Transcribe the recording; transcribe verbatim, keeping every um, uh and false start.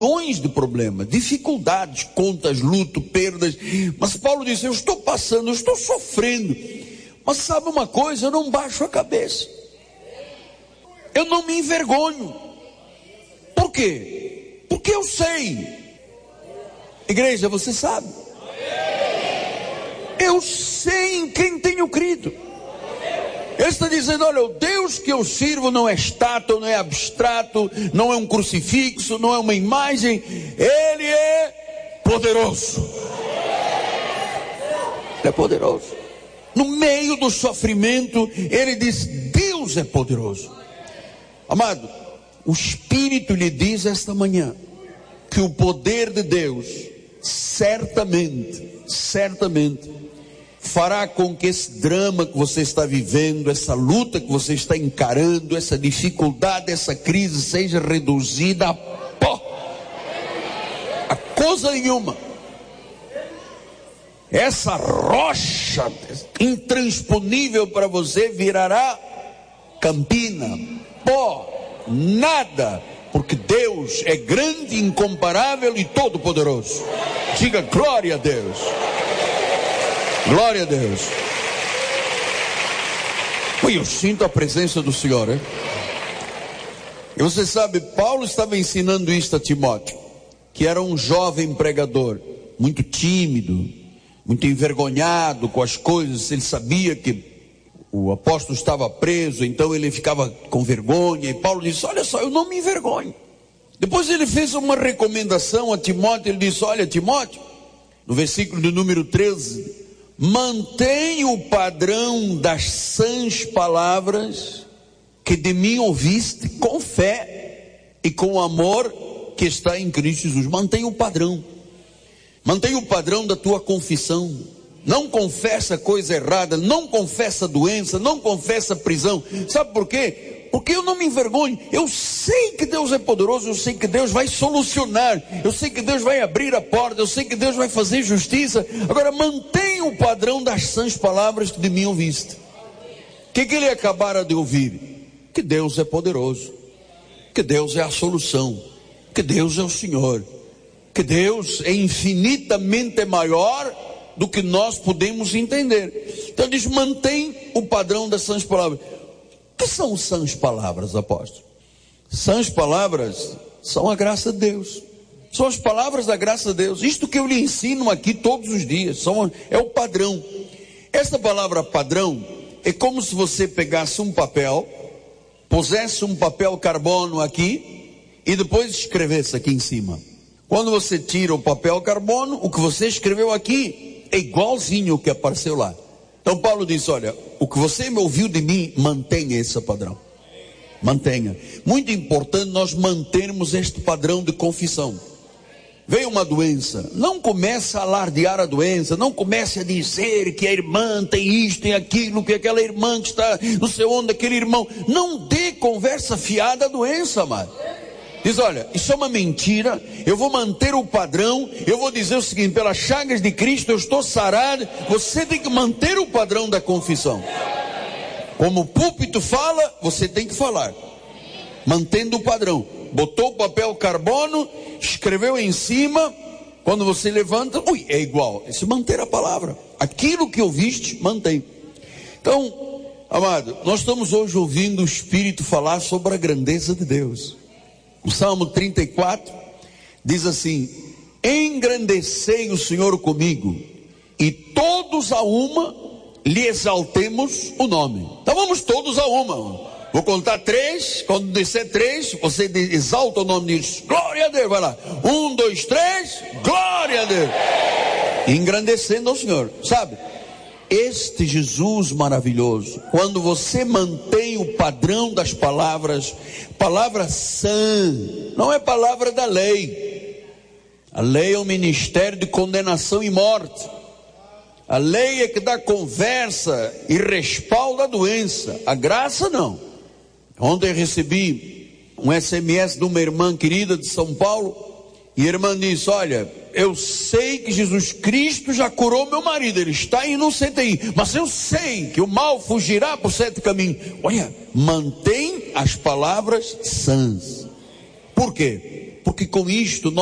de problemas, dificuldades, contas, luto, perdas. Mas Paulo disse: eu estou passando, eu estou sofrendo. Mas sabe uma coisa? Eu não baixo a cabeça. Eu não me envergonho. Por quê? Porque eu sei. Igreja, você sabe. Eu sei em quem tenho crido. Ele está dizendo: olha, o Deus que eu sirvo não é estátua, não é abstrato, não é um crucifixo, não é uma imagem. Ele é poderoso. Ele é poderoso. No meio do sofrimento, ele diz: Deus é poderoso. Amado, o Espírito lhe diz esta manhã que o poder de Deus certamente, certamente fará com que esse drama que você está vivendo, essa luta que você está encarando, essa dificuldade, essa crise seja reduzida a pó, a coisa nenhuma. Essa rocha intransponível para você virará campina, pó, nada, porque Deus é grande, incomparável e todo-poderoso. Diga glória a Deus. Glória a Deus. Ui, eu sinto a presença do Senhor, hein? E você sabe, Paulo estava ensinando isto a Timóteo, que era um jovem pregador, muito tímido, muito envergonhado com as coisas. Ele sabia que o apóstolo estava preso, então ele ficava com vergonha. E Paulo disse: olha só, eu não me envergonho. Depois ele fez uma recomendação a Timóteo. Ele disse: olha, Timóteo, no versículo de número treze, mantém o padrão das sãs palavras que de mim ouviste, com fé e com amor que está em Cristo Jesus. Mantém o padrão. Mantém o padrão da tua confissão. Não confessa coisa errada, não confessa doença, não confessa prisão. Sabe por quê? Porque eu não me envergonho. Eu sei que Deus é poderoso, eu sei que Deus vai solucionar, eu sei que Deus vai abrir a porta, eu sei que Deus vai fazer justiça. Agora mantenha o padrão das sãs palavras que de mim ouviste. O que, que ele acabara de ouvir? Que Deus é poderoso, que Deus é a solução, que Deus é o Senhor, que Deus é infinitamente maior do que nós podemos entender. Então ele diz: mantém o padrão das sãs palavras. O que são sãs palavras, apóstolo? Sãs palavras são a graça de Deus. São as palavras da graça de Deus. Isto que eu lhe ensino aqui todos os dias, são, é o padrão. Esta palavra padrão é como se você pegasse um papel, pusesse um papel carbono aqui e depois escrevesse aqui em cima. Quando você tira o papel carbono, o que você escreveu aqui é igualzinho o que apareceu lá. Então Paulo diz: olha, o que você me ouviu de mim, mantenha esse padrão. Mantenha. Muito importante nós mantermos este padrão de confissão. Veio uma doença, não comece a alardear a doença, não comece a dizer que a irmã tem isto, tem aquilo, que aquela irmã que está não sei onde, aquele irmão. Não dê conversa fiada à doença, amado. Diz: olha, isso é uma mentira, eu vou manter o padrão, eu vou dizer o seguinte: pelas chagas de Cristo eu estou sarado. Você tem que manter o padrão da confissão. Como o púlpito fala, você tem que falar, mantendo o padrão. Botou o papel carbono, escreveu em cima, quando você levanta, ui, é igual. É se manter a palavra. Aquilo que ouviste, mantém. Então, amado, nós estamos hoje ouvindo o Espírito falar sobre a grandeza de Deus. O Salmo trinta e quatro diz assim: engrandecei o Senhor comigo, e todos a uma lhe exaltemos o nome. Então vamos todos a uma. Vou contar três. Quando disser três, você exalta o nome e diz: glória a Deus. Vai lá, um, dois, três, glória a Deus. Engrandecendo ao Senhor. Sabe, este Jesus maravilhoso, quando você mantém o padrão das palavras, palavra sã, não é palavra da lei. A lei é um ministério de condenação e morte. A lei é que dá conversa e respalda a doença. A graça não. Ontem recebi um S M S de uma irmã querida de São Paulo, e a irmã disse: olha, eu sei que Jesus Cristo já curou meu marido, ele está aí no C T I, mas eu sei que o mal fugirá por sete caminhos. Olha, mantém as palavras sãs. Por quê? Porque com isto